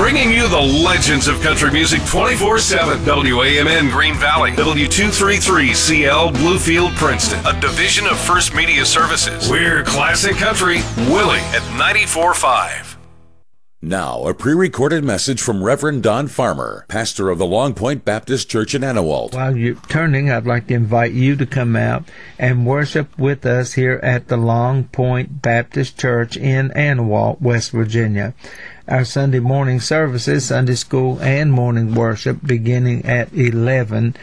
Bringing you the legends of country music 24/7. WAMN Green Valley, W233CL Bluefield Princeton, a division of First Media Services. We're classic country, Willie at 94.5. Now, a pre-recorded message from Reverend Don Farmer, pastor of the Long Point Baptist Church in Anawalt. While you're turning, I'd like to invite you to come out and worship with us here at the Long Point Baptist Church in Anawalt, West Virginia. Our Sunday morning services, Sunday school and morning worship, beginning at 11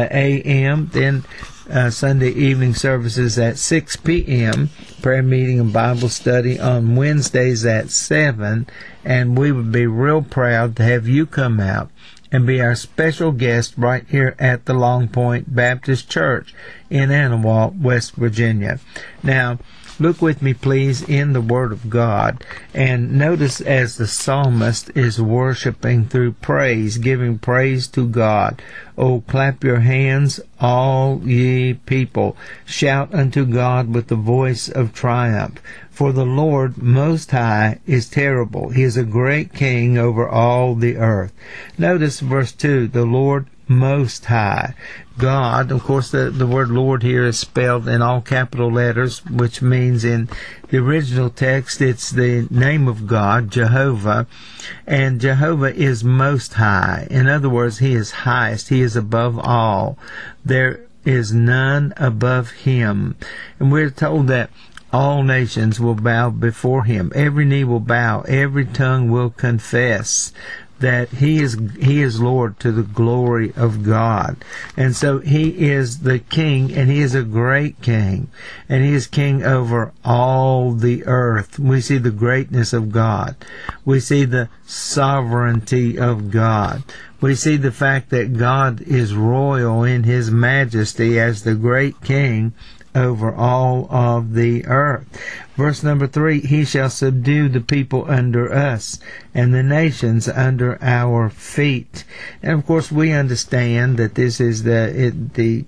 a.m., then Sunday evening services at 6 p.m., prayer meeting and Bible study on Wednesdays at 7, and we would be real proud to have you come out and be our special guest right here at the Long Point Baptist Church in Anawalt, West Virginia. Now, look with me, please, in the Word of God, and notice as the psalmist is worshiping through praise, giving praise to God. Oh, clap your hands, all ye people. Shout unto God with the voice of triumph. For the Lord Most High is terrible. He is a great king over all the earth. Notice verse 2, the Lord Most High. God, of course, the word Lord here is spelled in all capital letters, which means in the original text it's the name of God, Jehovah, and Jehovah is Most High. In other words, He is highest. He is above all. There is none above Him. And we're told that all nations will bow before Him. Every knee will bow. Every tongue will confess that He is Lord, to the glory of God. And so He is the King, and He is a great King, and He is King over all the earth. We see the greatness of God. We see the sovereignty of God. We see the fact that God is royal in His majesty as the great King over all of the earth. Verse number 3, He shall subdue the people under us, and the nations under our feet. And of course we understand that this is the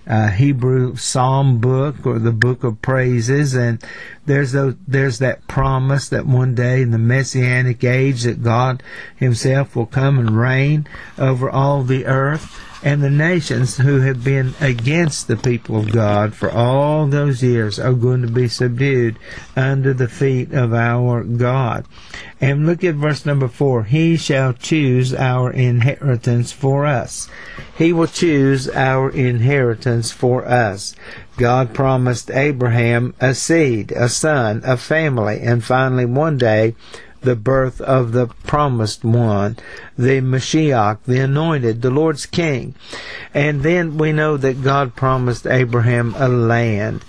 Hebrew Psalm book, or the book of praises, and there's that promise that one day in the Messianic age that God Himself will come and reign over all the earth. And the nations who have been against the people of God for all those years are going to be subdued under the feet of our God. And look at verse number 4. He shall choose our inheritance for us. He will choose our inheritance for us. God promised Abraham a seed, a son, a family, and finally one day the birth of the promised one, the Mashiach, the anointed, the Lord's King. And then we know that God promised Abraham a land.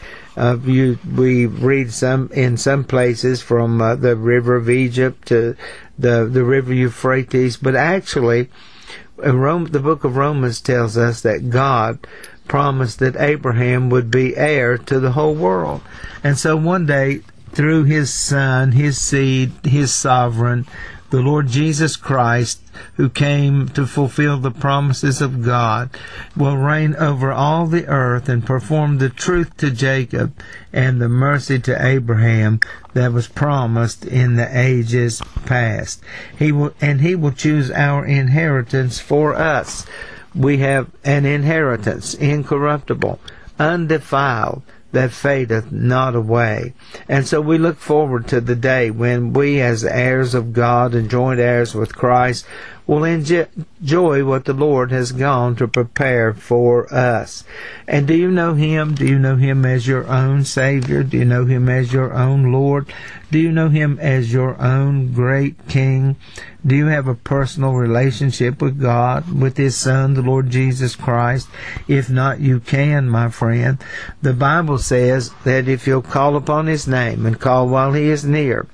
We read in some places from the river of Egypt to the river Euphrates, but actually the book of Romans tells us that God promised that Abraham would be heir to the whole world. And so one day, through His Son, His seed, His sovereign, the Lord Jesus Christ, who came to fulfill the promises of God, will reign over all the earth and perform the truth to Jacob and the mercy to Abraham that was promised in the ages past. He will choose our inheritance for us. We have an inheritance, incorruptible, undefiled, that fadeth not away. And so we look forward to the day when we, as heirs of God and joint heirs with Christ, will enjoy what the Lord has gone to prepare for us. And do you know Him? Do you know Him as your own Savior? Do you know Him as your own Lord? Do you know Him as your own great King? Do you have a personal relationship with God, with His Son, the Lord Jesus Christ? If not, you can, my friend. The Bible says that if you'll call upon His name and call while He is near,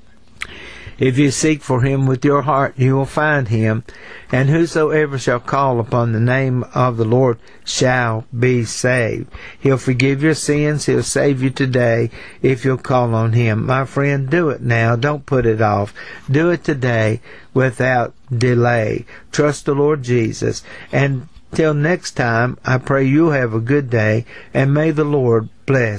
if you seek for Him with your heart, you will find Him. And whosoever shall call upon the name of the Lord shall be saved. He'll forgive your sins. He'll save you today if you'll call on Him. My friend, do it now. Don't put it off. Do it today without delay. Trust the Lord Jesus. And till next time, I pray you'll have a good day, and may the Lord bless